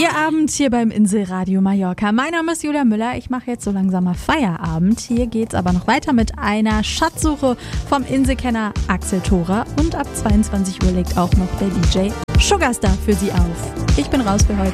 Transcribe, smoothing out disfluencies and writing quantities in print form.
Ihr Abend hier beim Inselradio Mallorca. Mein Name ist Julia Müller. Ich mache jetzt so langsam mal Feierabend. Hier geht's aber noch weiter mit einer Schatzsuche vom Inselkenner Axel Thora. Und ab 22 Uhr legt auch noch der DJ Sugarstar für Sie auf. Ich bin raus für heute.